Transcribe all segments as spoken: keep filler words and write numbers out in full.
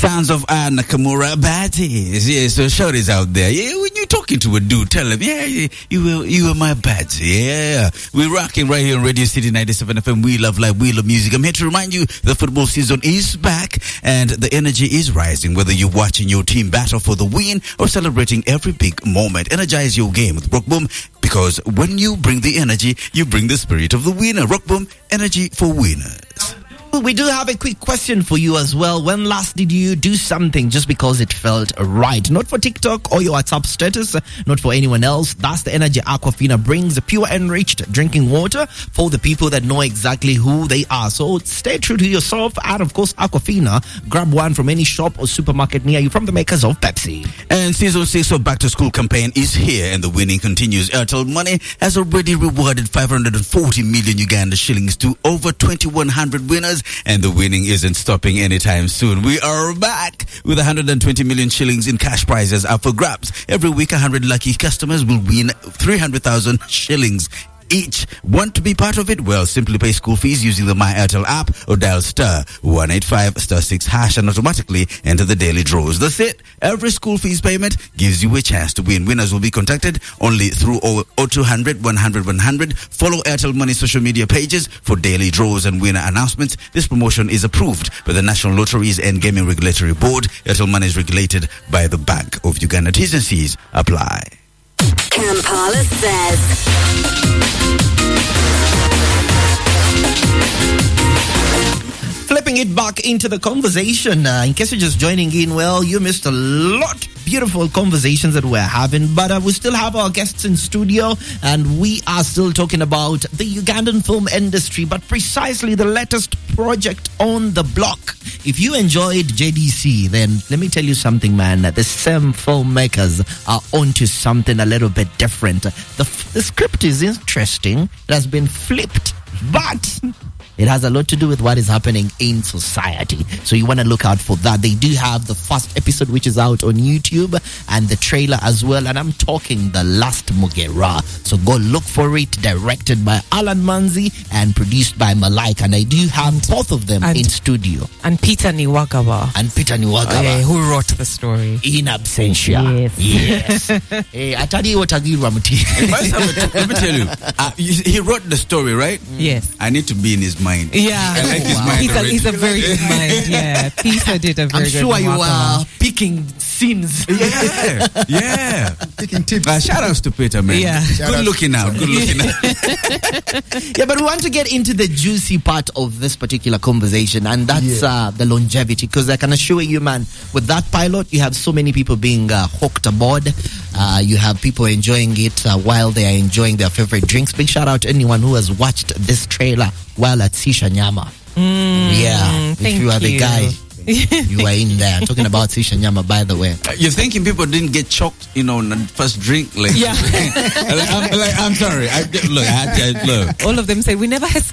Sounds of Ann Nakamura baddies. Yeah, so shorties out there. Yeah, when you're talking to a dude, tell him, yeah, you, you were you were my baddie. Yeah. We're rocking right here on Radio City ninety-seven F M. We love life, we love music. I'm here to remind you the football season is back and the energy is rising. Whether you're watching your team battle for the win or celebrating every big moment, energize your game with Rock Boom, because when you bring the energy, you bring the spirit of the winner. Rock Boom, energy for winners. We do have a quick question for you as well. When last did you do something just because it felt right? Not for TikTok or your WhatsApp status, not for anyone else. That's the energy Aquafina brings, pure enriched drinking water for the people that know exactly who they are. So stay true to yourself. And of course, Aquafina, grab one from any shop or supermarket near you from the makers of Pepsi. And season six of Back to School campaign is here and the winning continues. Airtel Money has already rewarded five hundred forty million Uganda shillings to over twenty-one hundred winners. And the winning isn't stopping anytime soon. We are back with one hundred twenty million shillings in cash prizes up for grabs. Every week, one hundred lucky customers will win three hundred thousand shillings each. Want to be part of it? Well, simply pay school fees using the My Airtel app or dial star one eighty-five star six hash and automatically enter the daily draws. That's it. Every school fees payment gives you a chance to win. Winners will be contacted only through zero two hundred one hundred one hundred. Follow Airtel Money social media pages for daily draws and winner announcements. This promotion is approved by the National Lotteries and Gaming Regulatory Board. Airtel Money is regulated by the Bank of Uganda. T's and C's apply. Kampala says. Flipping it back into the conversation, uh, in case you're just joining in, well, you missed a lot beautiful conversations that we're having, but uh, we still have our guests in studio and we are still talking about the Ugandan film industry, but precisely the latest project on the block. If you enjoyed J D C, then let me tell you something, man. The same filmmakers are onto something a little bit different. The, the script is interesting. It has been flipped, but it has a lot to do with what is happening in society. So you want to look out for that. They do have the first episode, which is out on YouTube, and the trailer as well. And I'm talking The Last Mugera. So go look for it. Directed by Alan Manzi and produced by Malaika. And I do have both of them and, in studio. And Peter Niwagawa. And Peter Niwagawa. Uh, who wrote the story. In absentia. Yes. Yes. Hey, Atadi Otagirwa Muti. Let me tell you, uh, he wrote the story, right? Yes. I need to be in his mind. Yeah. I like his wow. mind. He's a, he's a very good mind. Yeah. Peter did a very I'm good sure you Niwagawa. are picking scenes. Yeah. Yeah. Picking tips. Uh, shout outs to Peter, man. Yeah. Good looking out. Good looking out. Yeah, but we want to get into the juicy part of this particular conversation, and that's yeah. uh, the longevity. Because I can assure you, man, with that pilot, you have so many people being uh, hooked aboard. Uh, you have people enjoying it uh, while they are enjoying their favorite drinks. Big shout out to anyone who has watched this trailer while at Sisha Nyama. Mm, yeah, if you are the you. guy, you are in there. I'm talking about Sisha Nyama, by the way. You're thinking people didn't get choked, you know, on the first drink? Like, Yeah. like, I'm, like, I'm sorry. I, look, I, I, look. All of them said, we never had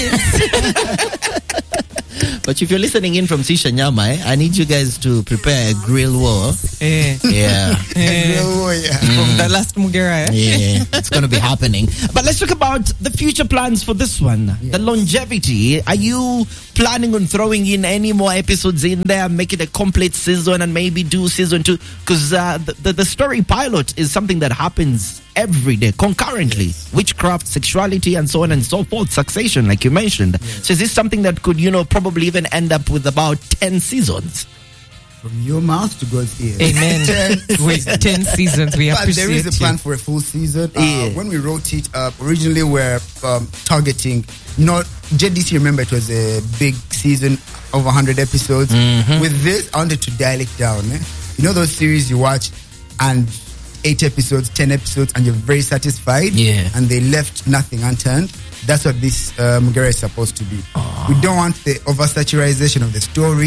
asparagus. But if you're listening in from Sisha Nyama, eh, I need you guys to prepare a grill war. Eh. Yeah. Eh. Oh, yeah. From The Last Mugera. Eh? Yeah, it's going to be happening. But let's talk about the future plans for this one. Yes. The longevity. Are you planning on throwing in any more episodes in there, make it a complete season, and maybe do season two? Because uh, the, the, the story pilot is something that happens every day, concurrently. Yes. Witchcraft, sexuality, and so on and so forth. Succession, like you mentioned. Yes. So is this something that could, you know, probably even end up with about ten seasons? From your mouth to God's ears. Amen. ten With ten seasons, we but appreciate there is a plan you. for a full season. Uh, Yeah. When we wrote it, uh, originally we're um, targeting not J D C. Remember, it was a big season of one hundred episodes. Mm-hmm. With this, I wanted to dial it down. Eh? You know those series you watch and eight episodes, ten episodes, and you're very satisfied. Yeah. And they left nothing unturned. That's what this uh, Mugera is supposed to be. Oh. We don't want the oversaturation of the story.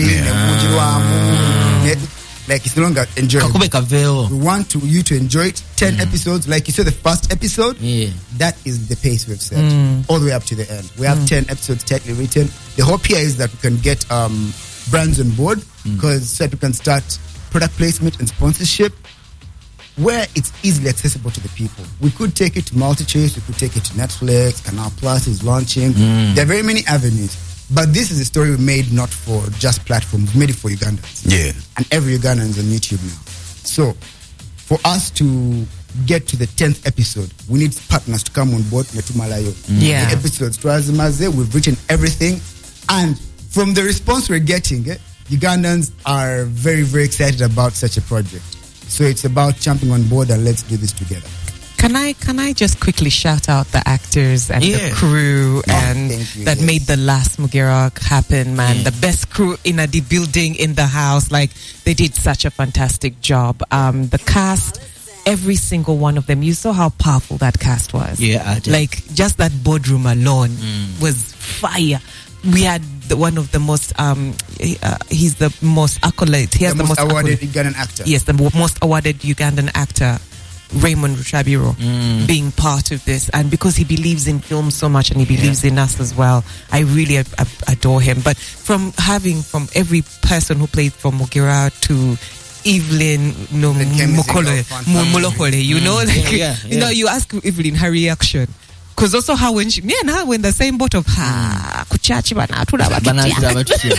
Yeah. Like, it's no longer enjoyable. We want to, you to enjoy it. Ten mm. episodes, like you said, the first episode. Yeah. That is the pace we've set, Mm. all the way up to the end. We have mm. ten episodes tightly written. The hope here is that we can get um, brands on board, because mm. so that we can start product placement and sponsorship where it's easily accessible to the people. We could take it to MultiChoice, we could take it to Netflix, Canal Plus is launching. Mm. There are very many avenues. But this is a story we made not for just platforms, we made it for Ugandans. Yeah. And every Ugandan is on YouTube now. So, for us to get to the tenth episode, we need partners to come on board. Netumalayo. Yeah. The episodes, Twazimaze, we've written everything. And from the response we're getting, eh, Ugandans are very, very excited about such a project. So it's about jumping on board and let's do this together. Can I can I just quickly shout out the actors and Yeah. the crew and thank you, that yes. made the last Mugera happen, man. Yeah. The best crew in a, the building, in the house. Like, they did such a fantastic job. Um, the cast, every single one of them. You saw how powerful that cast was. Yeah, I did. Like, just that boardroom alone was fire. We had the, one of the most, um, uh, he's the most accolade. He has The, the, most awarded accolade- Ugandan actor. Yes, the mo- most awarded Ugandan actor, Raymond Rushabiro, being part of this. And because he believes in film so much and he believes in us as well, I really a- a- adore him. But from having, from every person who played from Mugira to Evelyn no, The chemistry Mukole, of Fan Mu- Family. Mulokole, you know, like, yeah, you know, yeah. you ask Evelyn her reaction. Because also how when she, me and her were in the same boat of, ha, kuchachi bana, tula batutia.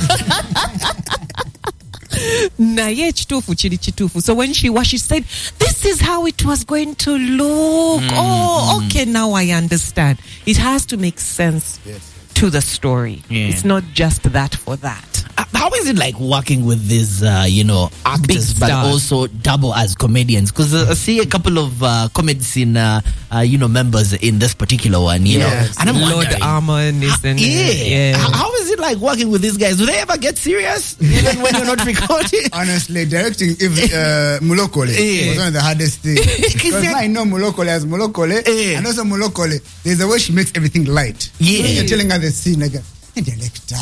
Naye chitufu chili chitufu. So when she was, she said, this is how it was going to look. Oh, okay, now I understand. It has to make sense Yes. to the story. Yeah. It's not just that for that. Uh, How is it like working with these, uh, you know, actors, Big but stars. also double as comedians? Because uh, I see a couple of uh, comedy scene, uh, uh, you know, members in this particular one, you Yes. know. And I'm Lord wondering, Armand is in yeah, it. Yeah. How, how is it like working with these guys? Do they ever get serious even when you're not recording? Honestly, directing if, uh, Mulokole Yeah. was one of the hardest things. Because now I know Mulokole as Mulokole, Yeah. and also Mulokole, there's a way she makes everything light. Yeah. When you're telling her the scene, like, hey, director.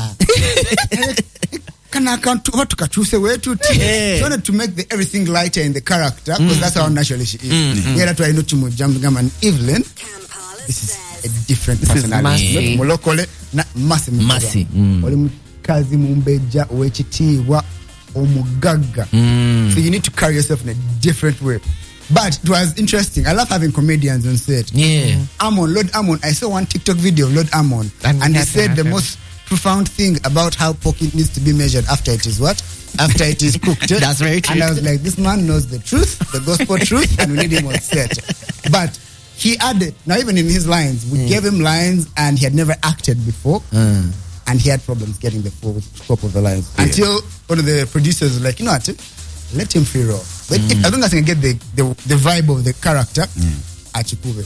Can I come to what to choose a way to Yeah. She wanted to make the, everything lighter in the character because that's how naturally she is. Yeah, that's why I know to jump and Evelyn. This is a different This is personality. Mercy. Mulokole, na Mercy. Mercy. Mm. Oli mukazi mumbeja owekitiibwa omugagga. So you need to carry yourself in a different way. But it was interesting. I love having comedians on set. Yeah. Amon, Lord Amon. I saw one TikTok video of Lord Amon, And and, he that said the happened. most profound thing about how pork it needs to be measured after it is what? After it is cooked. That's very true. And I was like, this man knows the truth, the gospel truth, and we need him on set. But he added, now even in his lines, we gave him lines and he had never acted before. And he had problems getting the full scope of the lines. Until one of the producers was like, you know what, let him free roll. But if, as long as I can get the, the, the vibe of the character, Achikuve.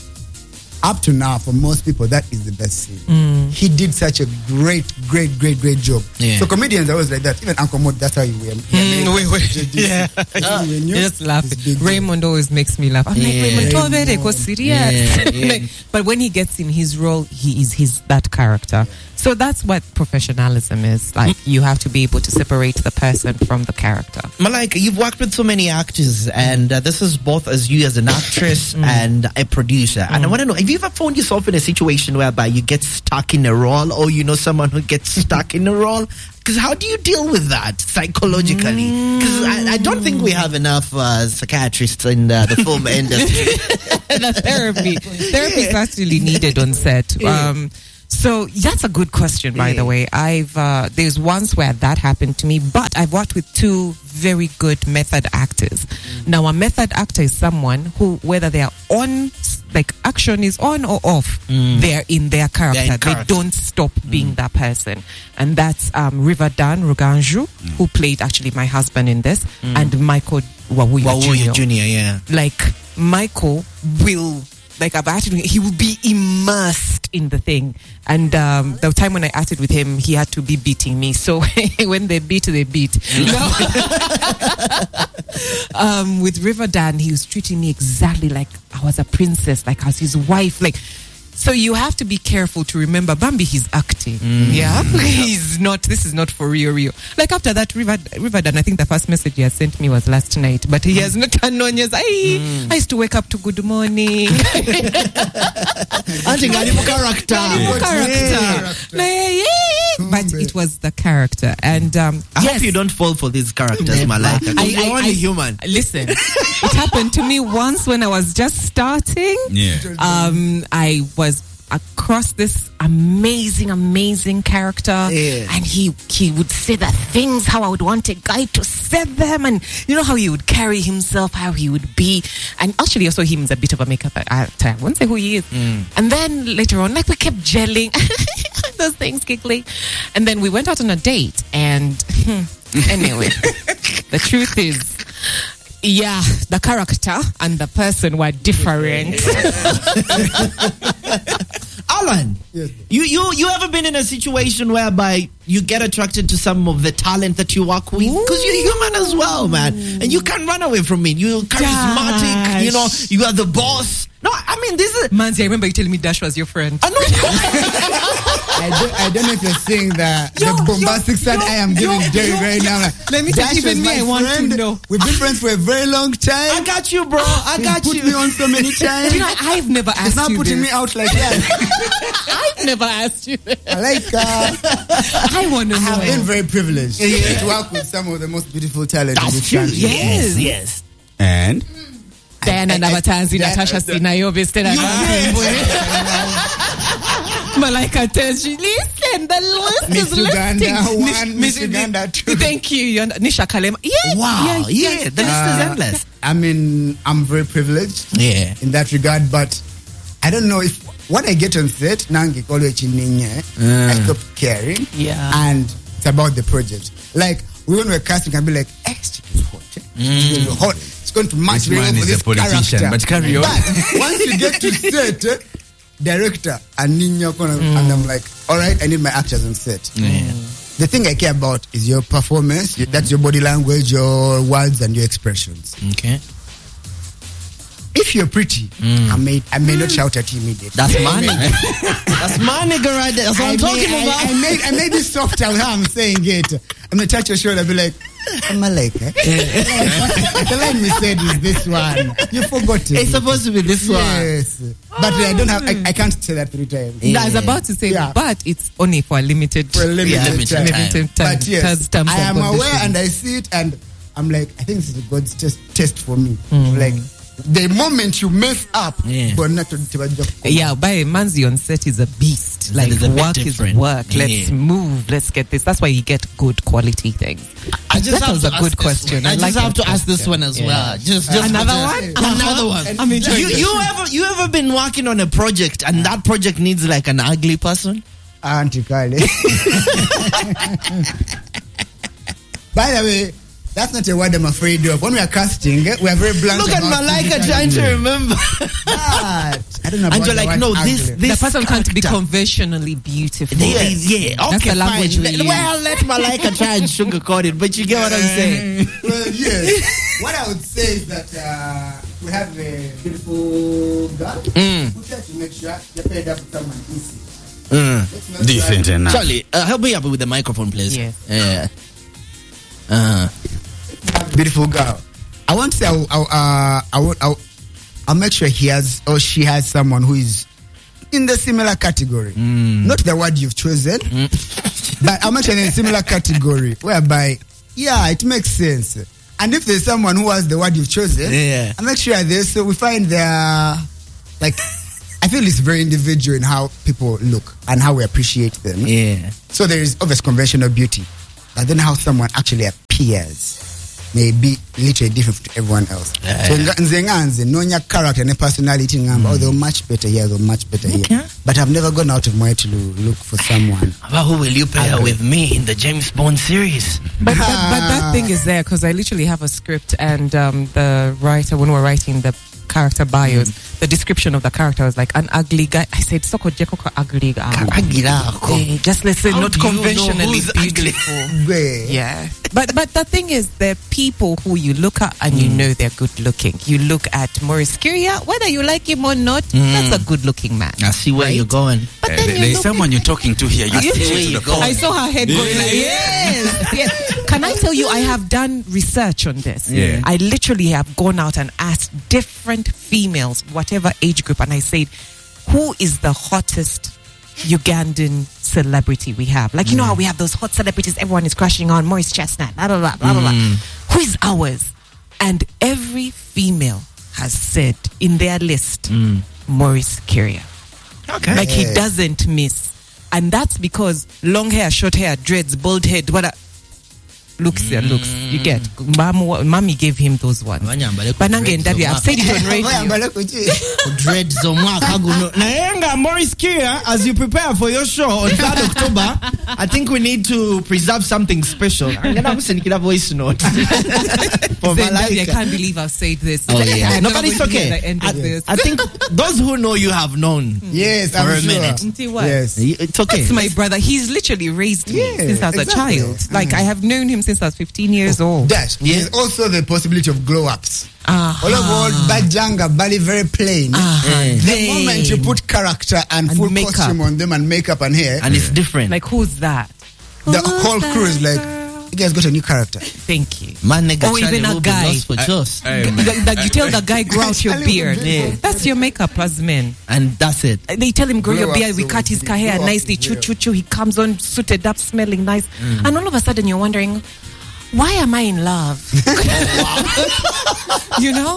Up to now, for most people, that is the best scene. He did such a great, great, great, great job. Yeah. So comedians are always like that. Even Uncle Mod, that's how you were. Mm, wait, wait. Yeah. Just laughing. Raymond always makes me laugh. I'm Yeah. like, Raymond, Tove, Raymond. go serious. Yeah, yeah. Like, but when he gets in his role, he is his that character. So that's what professionalism is. Like, you have to be able to separate the person from the character. Malaika, you've worked with so many actors, and uh, this is both as you as an actress and a producer. And I want to know, have you ever found yourself in a situation whereby you get stuck in a role, or you know someone who gets stuck in a role? Because how do you deal with that psychologically? Because I, I don't think we have enough uh, psychiatrists in uh, the film industry. The therapy. Therapy is actually needed on set. Um, so that's a good question, by Yeah. the way. I've uh, there's once where that happened to me, but I've worked with two very good method actors. Now, a method actor is someone who, whether they are on, like action is on or off, they are in their character. in They character. don't stop being that person. And that's um, Riverdan Ruganju, who played actually my husband in this, and Michael Wawuya Wawuya Junior Junior, yeah. Like Michael will, like I've acted with him, he will be immersed in the thing. And um, the time when I acted with him, he had to be beating me. So when they beat, they beat. No. um, with Riverdan, he was treating me exactly like I was a princess, like I was his wife. Like, so you have to be careful to remember, Bambi, he's acting. Yeah, he's not. This is not for real, real. Like after that, River, Riverdan, I think the first message he has sent me was last night, but he has not turned on. Yes, I, I used to wake up to good morning. Auntie Garibu character. Garibu character. Na yeye, but it was the character, and um, I yes. hope you don't fall for these characters, Malaika. I- You're I- only I- human. Listen, it happened to me once when I was just starting. Yeah. Um, I was across this amazing, amazing character. Yeah. And he he would say the things how I would want a guy to say them, and you know how he would carry himself, how he would be. And actually also him is a bit of a makeup actor. I won't say who he is. Mm. And then later on, like we kept gelling. Those things giggling. And then we went out on a date, and anyway, the truth is, yeah, the character and the person were different. Alan, Yes. you, you you ever been in a situation whereby you get attracted to some of the talent that you work with? Because you're human as well, man. And you can't run away from it. You're charismatic, Dash. you know, you are the boss. No, I mean, this is... Manzi, I remember you telling me Dash was your friend. I know. I don't, I don't know if you're seeing the, Yo, the bombastic yo, side yo, I am giving yo, Jerry yo. right now. Let me tell Dash you, even was me, my I want to friend. know. We've been friends for a very long time. I got you, bro. I He got put you. me on so many times. You know, I've never He's asked not you putting this. me out like that. I've never asked you this. I like uh, I want to I have been know. very privileged to work with some of the most beautiful talent in this country. Yes. Yes. And Diana I- I- Navatanzi, that- Natasha that- Sinayobe, Stella Malaika tells you, listen, the list Miss is Uganda listing. one, Miss Uganda two. Thank you. You're, Nisha Kalema. Yeah, Wow. yeah, Yeah, the list is endless. I mean, I'm very privileged Yeah. in that regard, but I don't know if when I get on set, nangi kolwe chininye, I stop caring. Yeah. And it's about the project. Like, when we're casting, I'll be like, eh, it's hot. eh? It's gonna be hot. It's going to match This very well man for is a this politician, character. but carry on. But once you get to set, eh, director, and ninyo kono, and I'm like, all right, I need my actors on set. The thing I care about is your performance. That's your body language, your words, and your expressions. Okay. If you're pretty, I may I may not shout at you immediately. That's my nigga. That's my nigga right there. That's what I I'm talking may, about. I, I may I may be soft how I'm saying it. I'm gonna touch your shoulder and be like, I'm a like, eh? The line we said is this one. You forgot it. It's supposed to be this one. Yes. But I don't have I, I can't say that three times. No, I was about to say, Yeah. but it's only for a limited, For a limited Yeah, time. limited time. limited time. But yes, terms- terms I and am aware conditions. and I see it and I'm like, I think this is God's test test for me. Mm. Like the moment you mess up, Yeah. but not to, to, to, Yeah, by Manzi on set is a beast. That Like is a bit work is different. work. Let's Yeah. move. Let's get this. That's why you get good quality things. I just That have was to a ask good this question. one. I, I just like have that to ask this question. one as Yeah. well. Just, just Another because- one? Another one. I'm enjoying You, this. you ever you ever been working on a project and that project needs like an ugly person? Auntie Kylie. By the way, that's not a word I'm afraid of. When we are casting, eh, we are very blunt. Look at about Malaika physically. trying to remember. But I don't know about And you're the like, word no, this ugly. this The person can't be character. conventionally beautiful. Yeah, yeah. That's Okay, the language fine. we use. Well, let Malaika try and sugarcoat it, but you get what I'm saying. Well, yes. What I would say is that uh, we have a beautiful girl. Mm. We try to make sure you're paired up with someone easy. Mm. Let's not decent try- enough. Charlie, uh, help me up with the microphone, please. Yes. Yeah. Uh, Beautiful girl. I want to say, I'll, I'll, uh, I will, I'll, I'll make sure he has or she has someone who is in the similar category. Not the word you've chosen, but I'll make sure in a similar category whereby, yeah, it makes sense. And if there's someone who has the word you've chosen, Yeah. I'll make sure this. So we find their, like, I feel it's very individual in how people look and how we appreciate them. yeah. So there is obvious conventional beauty, but then how someone actually appears may be literally different to everyone else. Yeah. So nga- nze nga nze nonya character and personality ngamba, oh, they're much better here, they're much better Okay. here. But I've never gone out of my way to look for someone. About who will you pair Ugly. with me in the James Bond series? But, that, but that thing is there because I literally have a script and um, the writer, when we were writing the character bios, the description of the character was like an ugly guy. I said, Soko Jekoko ugly guy. Eh, just let's say How not do you know conventionally who's ugly? beautiful. Where? Yeah. But but the thing is, there are people who you look at and you know they're good looking. You look at Maurice Kiria, whether you like him or not, that's a good looking man. I see where Right? you're going. But Uh, then there- you there's look someone at- you're talking to here. You I see stick where to you're the going. point. I saw her head going like, yes, yes. Can I tell you, I have done research on this. Yeah. I literally have gone out and asked different females, whatever age group, and I said, who is the hottest Ugandan celebrity we have? Like, you know how we have those hot celebrities everyone is crushing on, Maurice Chestnut, blah, blah, blah, blah, blah, blah. Who is ours? And every female has said in their list, Maurice Kiria. Okay. Like he Yeah. doesn't miss. And that's because long hair, short hair, dreads, bald head, what a, looks here, looks. You get. Mom, mommy gave him those ones. Banange Ndabi, I've said it on radio. Dreads omwaka guno. Nayenga Morris Kia, as you prepare for your show on third of October, I think we need to preserve something special. I'm gonna send a voice note. For Ndabi, I Malaika. can't believe I've said this. Oh yeah. I'm No, not but it's going to okay. hear the end I, of this. I think those who know you have known. Yes, For I'm a sure. minute. See what? Yes. It's okay. That's my brother. He's literally raised me Yeah, since I was exactly. a child. Like I have known him since I was fifteen years old. Dash. Yeah. There's also the possibility of glow ups. Uh-huh. All of all, Bajanga, Bali very plain. Uh-huh. Yeah. The moment you put character and, And full makeup. costume on them and makeup and hair, And it's different. Like who's that? the Who's whole that crew is like, girl? you guys got a new character. Thank you. Man, nigga, Or Charlie even a will be guy. lost for just. That, that you tell the guy grow out your Charlie beard. will be Yeah. That's your makeup as men. And that's it. They tell him grow Grow your up beard. We so cut his easily. hair Grow up nicely. is Choo real. choo choo. He comes on suited up, smelling nice, and all of a sudden you're wondering, why am I in love? You know?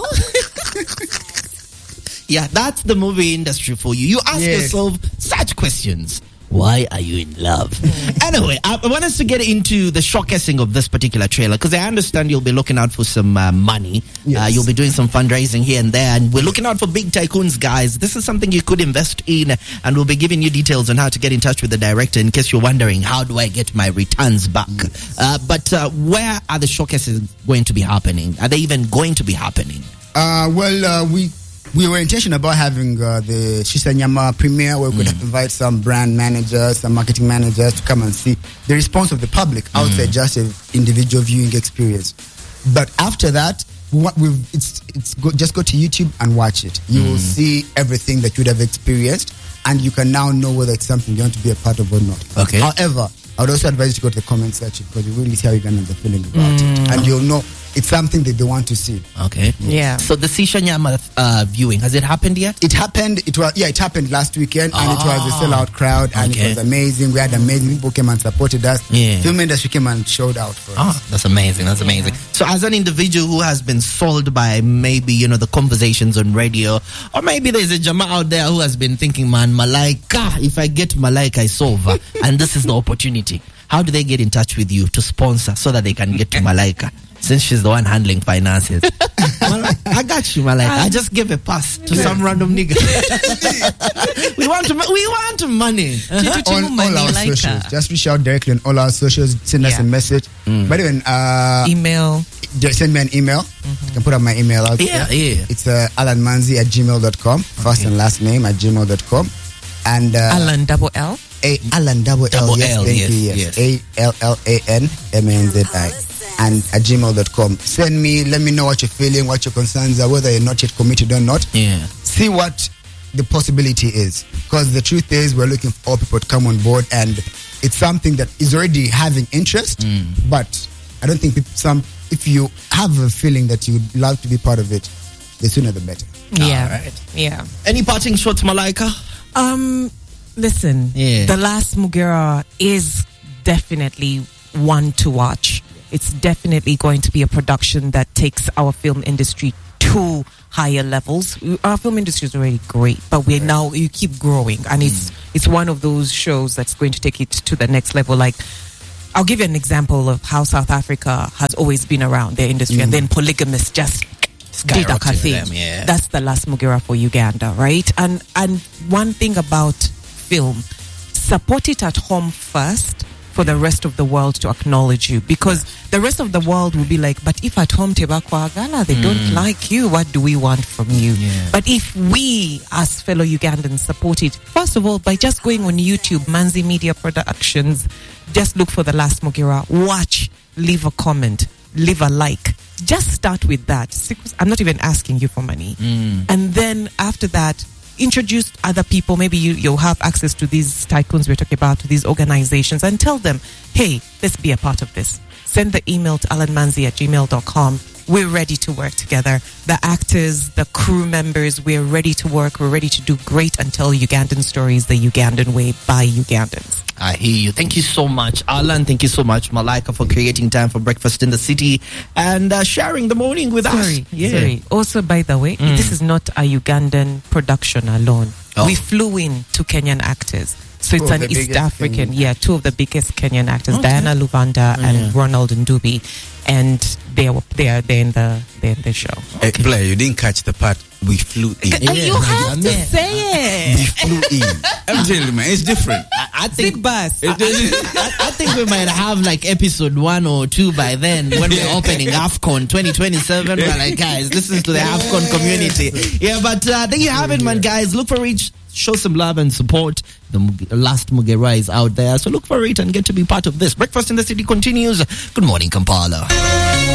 Yeah, that's the movie industry for you. You ask Yes. yourself such questions. Why are you in love? Anyway, I I want us to get into the showcasing of this particular trailer because I understand you'll be looking out for some uh, money. Yes. Uh, you'll be doing some fundraising here and there, and we're looking out for big tycoons, guys. This is something you could invest in, and we'll be giving you details on how to get in touch with the director in case you're wondering, how do I get my returns back? Uh, but uh, where are the showcases going to be happening? Are they even going to be happening? Uh, well, uh, we we were intentional about having uh, the Shisanyama premiere where we could invite some brand managers, some marketing managers to come and see the response of the public outside just an individual viewing experience. But after that, what we've it's it's go, just go to YouTube and watch it. You will see everything that you would have experienced, and you can now know whether it's something you want to be a part of or not. Okay. However, I would also advise you to go to the comment section because you really see how Ugandans are feeling about it, and you'll know it's something that they want to see. Okay. Yeah. So the Sishanyama uh, viewing, has it happened yet? It happened. It was yeah. It happened last weekend, and it was a Ah. sellout crowd, and Okay. it was amazing. We had amazing people came and supported us. Yeah. Film industry came and showed out for us. Oh, that's amazing. That's amazing. So as an individual who has been sold by maybe, you know, the conversations on radio, or maybe there's a Jama out there who has been thinking, man, Malaika, if I get Malaika, I solve. And this is the opportunity. How do they get in touch with you to sponsor so that they can get to Malaika? Since she's the one handling finances. Well, I got you, Malaika. I just gave a pass to some random nigga. we want to, we want money. Uh-huh. On all our Malaika. socials, just reach out directly on all our socials. Send us Yeah. a message. By the way, uh, Email. just send me an email. You can put up my email out Yeah, there. yeah. It's uh, alanmanzi at gmail dot com. First and last name at gmail dot com. And uh, Alan double L. A Alan double L, Double yes, L, thank yes, you, yes. yes. A L L A N M A N Z I, and at gmail dot com. Send me, let me know what you're feeling, what your concerns are, whether you're not yet committed or not. Yeah. See what the possibility is. Because the truth is, we're looking for all people to come on board, and it's something that is already having interest, but I don't think people, some, if you have a feeling that you would love to be part of it, the sooner the better. Yeah. All right. Yeah. Any parting shots, Malaika? Um, listen. Yeah. The Last Mugera is definitely one to watch. It's definitely going to be a production that takes our film industry to higher levels. Our film industry is already great, but we're now you keep growing, and it's it's one of those shows that's going to take it to the next level. Like, I'll give you an example of how South Africa has always been around their industry, and then polygamists just did a Skyrocketed thing. them, yeah. That's the Last Mugera for Uganda, right? And and one thing about film, support it at home first for the rest of the world to acknowledge you, because the rest of the world will be like, but if at home Tebakwagala, they don't like you, what do we want from you? Yeah. But if we as fellow Ugandans support it, first of all, by just going on YouTube, Manzi Media Productions, just look for the Last Mugera, watch, leave a comment, leave a like. Just start with that. I'm not even asking you for money. And then after that, introduce other people. Maybe you, you'll have access to these tycoons we're talking about, to these organizations, and tell them, hey, let's be a part of this. Send the email to alanmanzi at gmail dot com. We're ready to work together. The actors, the crew members, we're ready to work. We're ready to do great and tell Ugandan stories the Ugandan way by Ugandans. I hear you. Thank you so much, Alan. Thank you so much, Malaika, for creating time for Breakfast in the City and uh, sharing the morning with us. Sorry, sorry. Also, by the way, this is not a Ugandan production alone. Oh. We flew in two Kenyan actors. So it's an East African, Kenyan. yeah, two of the biggest Kenyan actors, okay. Diana Luvanda oh, and yeah. Ronald Ndubi, and they were they are they in the they in the show. Okay. Hey, Blair, you didn't catch the part. We flew in. Yeah, you have to say it. We flew in. I'm telling you, man, it's different. I, I think Big bus. I, I, I think we might have like episode one or two by then when we're opening AFCON twenty twenty-seven. We're like, guys, listen to the AFCON community. Yeah, but uh, there you have it, man, guys. Look for it. Show some love and support. The last Mugerai is out there. So look for it and get to be part of this. Breakfast in the City continues. Good morning, Kampala.